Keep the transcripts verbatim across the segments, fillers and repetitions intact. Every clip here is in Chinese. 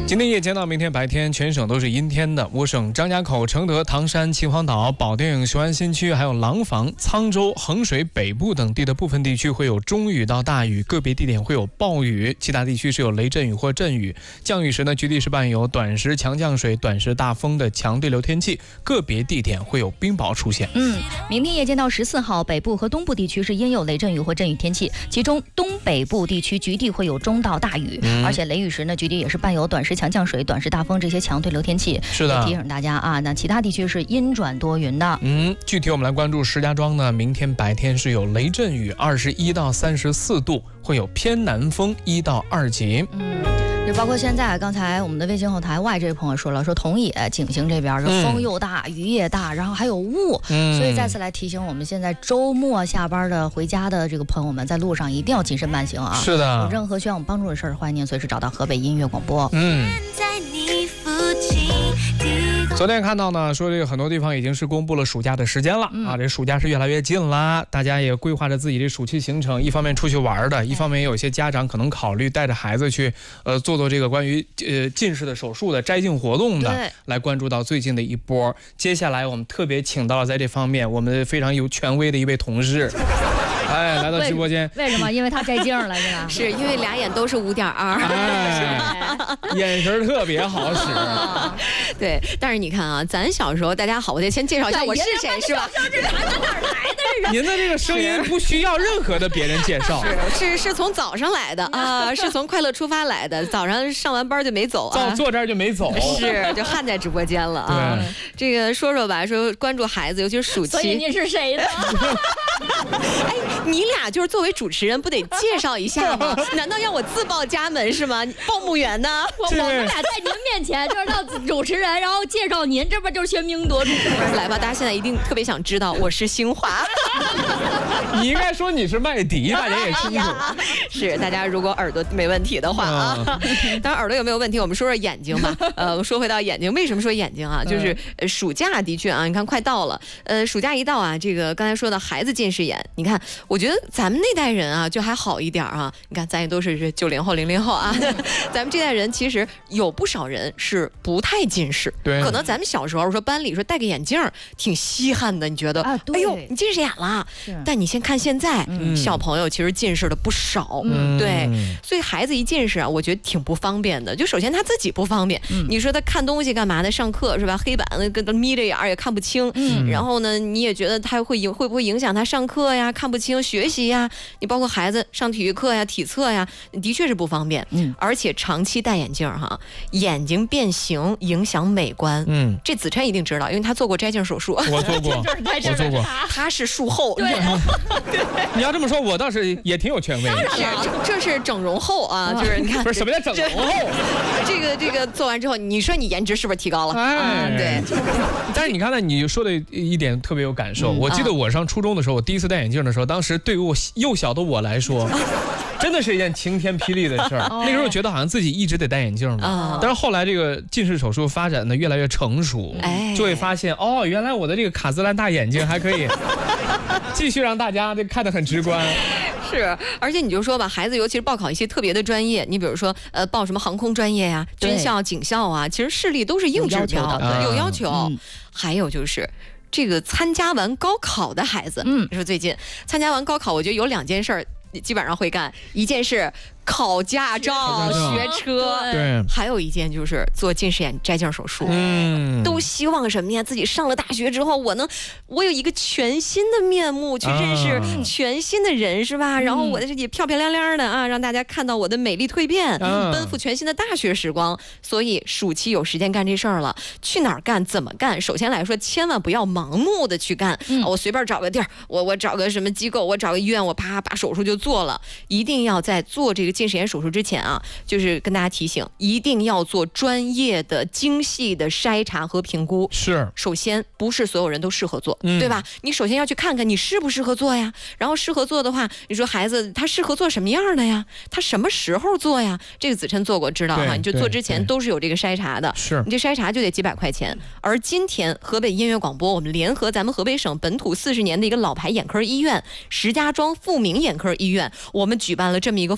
今天夜间到明天白天，全省都是阴天的。我省张家口、承德、唐山、秦皇岛、保定、雄安新区，还有廊坊、沧州、衡水北部等地的部分地区会有中雨到大雨，个别地点会有暴雨，其他地区是有雷阵雨或阵雨。降雨时呢，局地是伴有短时强降水、短时大风的强对流天气，个别地点会有冰雹出现。 嗯，明天夜间到十四号，北部和东部地区是阴有雷阵雨或阵雨天气，其中东北部地区局地会有中到大雨，嗯、而且雷雨时呢，局地也是伴有短时强降水、短时大风这些强对流天气。 是的， 提醒大家啊，那其他地区是阴转多云的。 嗯，具体我们来关注石家庄呢，明天白天是有雷阵雨，二十一到三十四度，会有偏南风一到二级。 嗯。就包括现在，刚才我们的微信后台外这位朋友说了，说同野景行这边是风又大、嗯、雨也大，然后还有雾、嗯，所以再次来提醒我们，现在周末下班的回家的这个朋友们，在路上一定要谨慎慢行啊！ 是的， 有任何需要我们帮助的事儿，欢迎您随时找到河北音乐广播。 嗯。昨天看到呢，说这个很多地方已经是公布了暑假的时间了、嗯、啊，这暑假是越来越近啦，大家也规划着自己的暑期行程，一方面出去玩的，一方面也有些家长可能考虑带着孩子去呃做做这个关于呃近视的手术的摘镜活动的，来关注到最近的一波。接下来我们特别请到了在这方面我们非常有权威的一位同事。哎，来到直播间， 为什么？因为他摘镜了，是吧？ 是因为俩眼都是五点二， 哎，眼神特别好使。 对，但是你看啊，咱小时候，大家好，我得先介绍一下我是谁，是吧？ 这孩子哪儿来的？ 您的这个声音不需要任何的别人介绍， 是是是从早上来的啊、呃，是从快乐出发来的，早上上完班就没走啊， 坐这儿就没走， 是就焊在直播间了啊。这个说说吧，说关注孩子，尤其是暑期。 所以你是谁呢？ 哎，你俩就是作为主持人，不得介绍一下吗？难道要我自报家门是吗？报幕员呢？ 我我们俩在您面前就是让主持人，然后介绍您，这不就是喧宾夺主吗？ 来吧，大家现在一定特别想知道，我是兴华。 你应该说你是麦迪，大家也清楚。 是，大家如果耳朵没问题的话啊，当然耳朵有没有问题，我们说说眼睛吧。呃，说回到眼睛，为什么说眼睛啊？就是暑假的确啊，你看快到了，呃，暑假一到啊，这个刚才说的孩子近视眼，你看，我觉得咱们那代人啊就还好一点啊。你看，咱也都是九零后、零零后啊，咱们这代人其实有不少人是不太近视， 对， 可能咱们小时候说班里说戴个眼镜挺稀罕的，你觉得？ 啊， 哎呦，你近视眼了。但你先看现在、嗯，小朋友其实近视的不少，嗯，对，所以孩子一近视啊，我觉得挺不方便的。就首先他自己不方便，嗯、你说他看东西干嘛呢？上课是吧？黑板跟他眯着眼也看不清，嗯，然后呢，你也觉得他会影会不会影响他上课呀？看不清学习呀？你包括孩子上体育课呀、体测呀，的确是不方便，嗯，而且长期戴眼镜哈，眼睛变形影响美观，嗯，这子琛一定知道，因为他做过摘镜手术， 我做过，我做过， 他是术后， 对。 你要这么说，我倒是也挺有权威的。 当然了，这这是整容后啊，就是你看， 不是什么叫整容后？ 这个这个做完之后，你说你颜值是不是提高了？ 哎， 啊、对。 但是你看呢，你说的一点特别有感受。嗯、我记得我上初中的时候，我第一次戴眼镜的时候，当时对于我幼小的我来说。真的是一件晴天霹雳的事儿。那个时候觉得好像自己一直得戴眼镜嘛，但是后来这个近视手术发展的越来越成熟，就会发现哦，原来我的这个卡姿兰大眼睛还可以继续让大家看得很直观。 是，而且你就说吧，孩子尤其是报考一些特别的专业，你比如说呃报什么航空专业呀、啊、军校、警校啊，其实视力都是硬指标，有要求。嗯、还有就是。这个参加完高考的孩子，嗯，你说最近参加完高考，我觉得有两件事儿基本上会干，一件事考驾照、学车， 对， 还有一件就是做近视眼摘镜手术，嗯，都希望什么呀？自己上了大学之后，我能，我有一个全新的面目去认识全新的人，是吧？然后我的这也漂漂亮亮的啊，让大家看到我的美丽蜕变，奔赴全新的大学时光。所以暑期有时间干这事儿了，去哪儿干？怎么干？首先来说，千万不要盲目的去干，嗯、我随便找个地儿，我我找个什么机构，我找个医院，我啪把手术就做了。一定要在做这个近视眼手术之前啊，就是跟大家提醒，一定要做专业的、精细的筛查和评估。 是， 首先不是所有人都适合做，嗯、对吧？你首先要去看看你适不适合做呀。然后适合做的话，你说孩子他适合做什么样的呀？他什么时候做呀？这个子琛做过，知道哈。你就做之前都是有这个筛查的， 是你这筛查就得几百块钱。而今天河北音乐广播，我们联合咱们河北省本土四十年的一个老牌眼科医院石家庄富民眼科医院，我们举办了这么一个福利活动。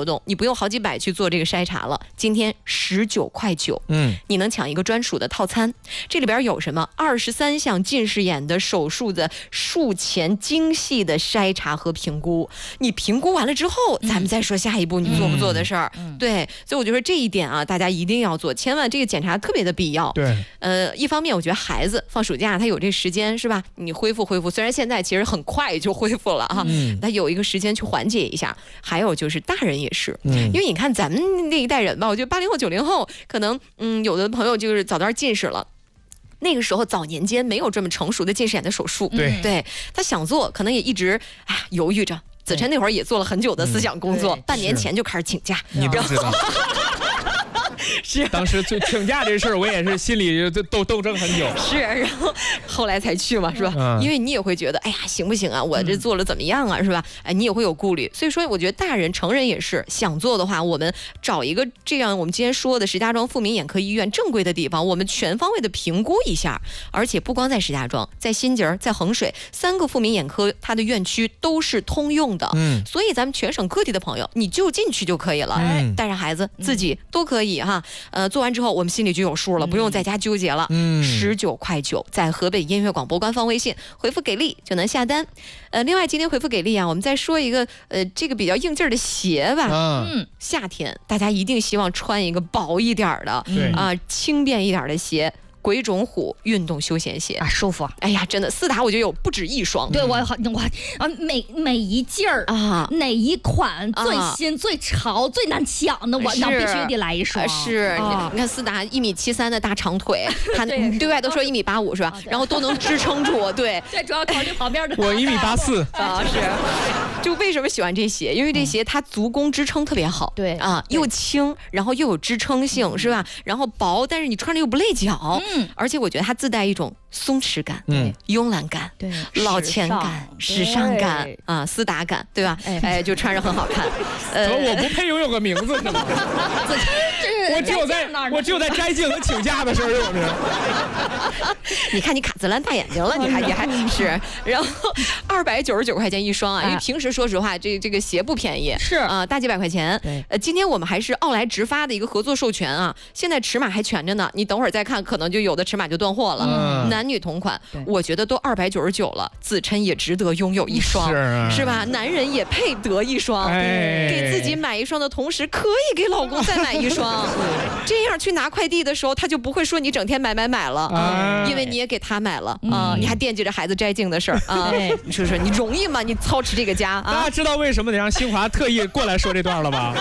活动，你不用好几百去做这个筛查了，今天十九块九，嗯，你能抢一个专属的套餐。这里边有什么？二十三项近视眼的手术的术前精细的筛查和评估，你评估完了之后，咱们再说下一步你做不做的事儿。嗯嗯、对，所以我觉得这一点啊，大家一定要做，千万这个检查特别的必要。 对， 呃，一方面我觉得孩子放暑假他有这时间是吧？你恢复恢复，虽然现在其实很快就恢复了哈，嗯，他有一个时间去缓解一下。还有就是大人也是，嗯，因为你看咱们那一代人吧，我觉得八零后九零后可能嗯有的朋友就是早段近视了。那个时候早年间没有这么成熟的近视眼的手术， 对， 对他想做，可能也一直哎犹豫着。子琛那会儿也做了很久的思想工作，嗯、半年前就开始请假， 你不知道。 是， 当时就请假这事儿，我也是心里斗斗争很久。 是，然后后来才去嘛，是吧？嗯、因为你也会觉得，哎呀，行不行啊？我这做了怎么样啊？是吧？哎，你也会有顾虑。所以说，我觉得大人、成人也是想做的话，我们找一个这样我们今天说的石家庄富民眼科医院正规的地方，我们全方位的评估一下。而且不光在石家庄，在新集儿、在衡水，三个富民眼科它的院区都是通用的。嗯，所以咱们全省各地的朋友，你就进去就可以了，嗯、带上孩子自己都可以哈。呃，做完之后我们心里就有数了，不用在家纠结了。嗯，十九块九，在河北音乐广播官方微信回复给力就能下单。呃，另外今天回复给力啊，我们再说一个呃这个比较应劲儿的鞋吧。嗯，夏天大家一定希望穿一个薄一点的，对啊、呃，轻便一点的鞋。鬼冢虎运动休闲鞋啊，舒服！ 哎呀，真的，四达我觉得有不止一双。 对我好，我啊每每一件儿啊，哪一款最新、啊、最潮、最难抢的，我那必须得来一双。 是，啊、你看四达一米七三的大长腿，他对, 对外都说一米八五是吧？然后都能支撑住。对， 对，主要考虑旁边的。 我一米八四啊，是。就为什么喜欢这鞋？因为这鞋它足弓支撑特别好。对啊，又轻，然后又有支撑性，嗯、是吧？然后薄，但是你穿着又不累脚。嗯，而且我觉得它自带一种松弛感，嗯，慵懒感，对，老钱感、时尚感啊，斯达感，对吧？哎, 哎，就穿着很好看。 呃，我不配拥有个名字是吗？我只有在我只有在摘镜和请假的时候有名。 你看你卡姿兰大眼睛了，你还你还是，然后二百九十九块钱一双啊，因为平时说实话，这这个鞋不便宜，是啊，大几百块钱。呃，今天我们还是奥莱直发的一个合作授权啊，现在尺码还全着呢，你等会儿再看，可能就有的尺码就断货了。嗯，男女同款，我觉得都二百九十九了，子琛也值得拥有一双，是、啊、是吧？男人也配得一双，哎、给自己买一双的同时，可以给老公再买一双，这样去拿快递的时候，他就不会说你整天买买买了，哎、因为你也给他买了啊、嗯，你还惦记着孩子摘镜的事儿啊，你说说你容易吗？你操持这个家啊？ 大家知道为什么得让新华特意过来说这段了吧？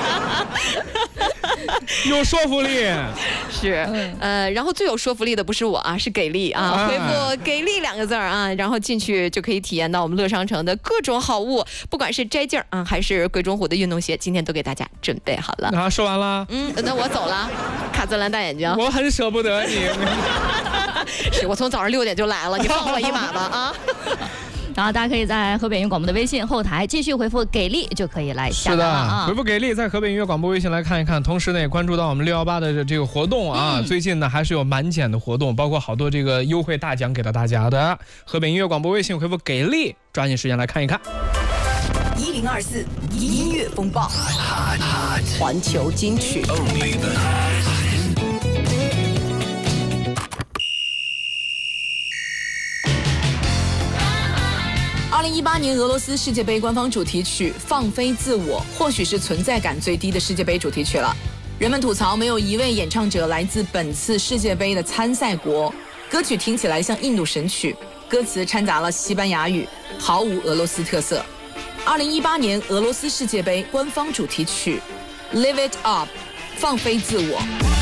有说服力， 是，呃，然后最有说服力的不是我啊，是给力啊！回复“给力”两个字儿啊，然后进去就可以体验到我们乐商城的各种好物，不管是摘镜啊，还是鬼冢虎的运动鞋，今天都给大家准备好了。 啊，说完了， 嗯，那我走了。卡姿兰大眼睛， 我很舍不得你。 是我从早上六点就来了，你放我一马吧啊！ 然后大家可以在河北音乐广播的微信后台继续回复给力就可以来下单了啊！ 回复给力，在河北音乐广播微信来看一看，同时呢也关注到我们六一八的这个活动啊，嗯、最近呢还是有满减的活动，包括好多这个优惠大奖给到大家的。河北音乐广播微信回复给力，抓紧时间来看一看。 一零二四音乐风暴，环球金曲。二零一八年俄罗斯世界杯官方主题曲《放飞自我》或许是存在感最低的世界杯主题曲了。人们吐槽没有一位演唱者来自本次世界杯的参赛国，歌曲听起来像印度神曲，歌词掺杂了西班牙语，毫无俄罗斯特色。二零一八年俄罗斯世界杯官方主题曲《Live It Up》，放飞自我。